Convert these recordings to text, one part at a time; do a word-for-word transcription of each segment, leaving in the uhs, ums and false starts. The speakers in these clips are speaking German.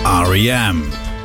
R E M.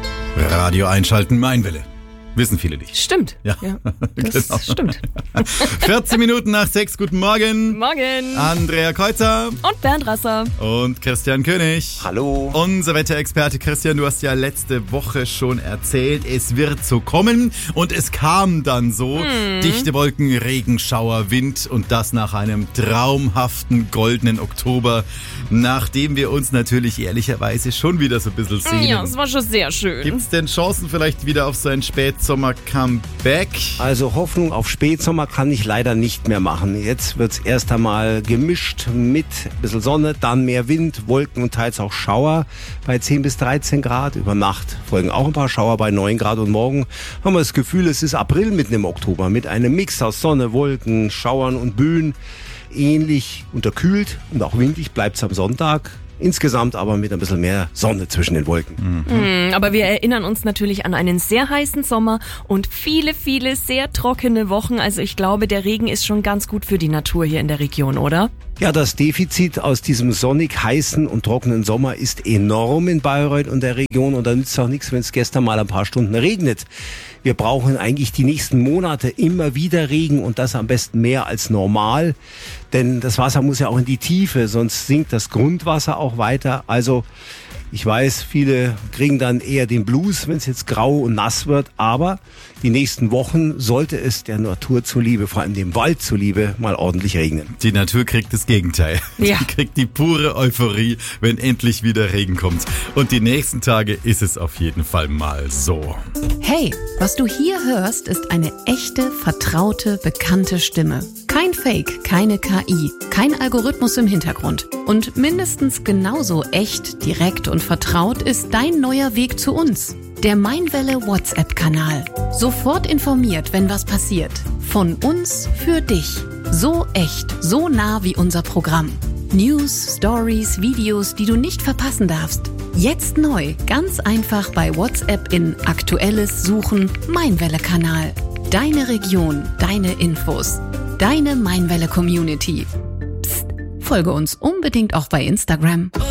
Radio einschalten, Mainwelle. Wissen viele nicht. Stimmt. Ja, ja das genau. stimmt. vierzehn Minuten nach sechs, guten Morgen. Morgen. Andrea Kreuzer. Und Bernd Rasser. Und Christian König. Hallo. Unser Wetterexperte Christian, du hast ja letzte Woche schon erzählt, es wird so kommen. Und es kam dann so. Hm. Dichte Wolken, Regenschauer, Wind und das nach einem traumhaften goldenen Oktober, nachdem wir uns natürlich ehrlicherweise schon wieder so ein bisschen sehen. Ja, es war schon sehr schön. Gibt es denn Chancen vielleicht wieder auf so ein Spätsommer-Comeback? Also Hoffnung auf Spätsommer kann ich leider nicht mehr machen. Jetzt wird's erst einmal gemischt mit ein bisschen Sonne, dann mehr Wind, Wolken und teils auch Schauer bei zehn bis dreizehn Grad. Über Nacht folgen auch ein paar Schauer bei neun Grad und morgen haben wir das Gefühl, es ist April mitten im Oktober mit einem Mix aus Sonne, Wolken, Schauern und Böen. Ähnlich unterkühlt und auch windig bleibt's am Sonntag. Insgesamt aber mit ein bisschen mehr Sonne zwischen den Wolken. Mhm. Aber wir erinnern uns natürlich an einen sehr heißen Sommer und viele, viele sehr trockene Wochen. Also ich glaube, der Regen ist schon ganz gut für die Natur hier in der Region, oder? Ja, das Defizit aus diesem sonnig heißen und trockenen Sommer ist enorm in Bayreuth und der Region. Und da nützt auch nichts, wenn es gestern mal ein paar Stunden regnet. Wir brauchen eigentlich die nächsten Monate immer wieder Regen und das am besten mehr als normal. Denn das Wasser muss ja auch in die Tiefe, sonst sinkt das Grundwasser auch weiter. Also ich weiß, viele kriegen dann eher den Blues, wenn es jetzt grau und nass wird. Aber die nächsten Wochen sollte es der Natur zuliebe, vor allem dem Wald zuliebe, mal ordentlich regnen. Die Natur kriegt das Gegenteil. Ja. Die kriegt die pure Euphorie, wenn endlich wieder Regen kommt. Und die nächsten Tage ist es auf jeden Fall mal so. Hey, was du hier hörst, ist eine echte, vertraute, bekannte Stimme. Kein Fake, keine K I, kein Algorithmus im Hintergrund. Und mindestens genauso echt, direkt und vertraut ist dein neuer Weg zu uns. Der Mainwelle WhatsApp-Kanal. Sofort informiert, wenn was passiert. Von uns für dich. So echt, so nah wie unser Programm. News, Stories, Videos, die du nicht verpassen darfst. Jetzt neu, ganz einfach bei WhatsApp in Aktuelles suchen, Mainwelle-Kanal. Deine Region, deine Infos. Deine Mainwelle-Community. Psst, folge uns unbedingt auch bei Instagram.